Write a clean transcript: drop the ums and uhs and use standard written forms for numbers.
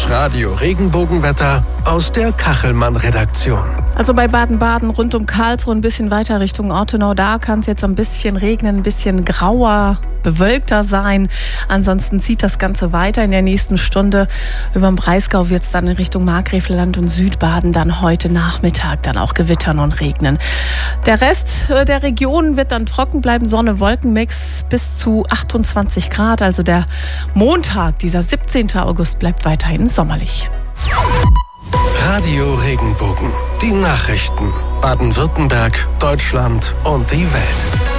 Das Radio Regenbogenwetter aus der Kachelmann-Redaktion. Also bei Baden-Baden rund um Karlsruhe ein bisschen weiter Richtung Ortenau, da kann es jetzt ein bisschen regnen, ein bisschen grauer, bewölkter sein. Ansonsten zieht das Ganze weiter in der nächsten Stunde. Über dem Breisgau wird es dann in Richtung Markgräflerland und Südbaden dann heute Nachmittag dann auch gewittern und regnen. Der Rest der Region wird dann trocken bleiben, Sonne-Wolken-Mix bis zu 28 Grad. Also der Montag, dieser 17. August, bleibt weiterhin sommerlich. Radio Regenbogen. Die Nachrichten. Baden-Württemberg, Deutschland und die Welt.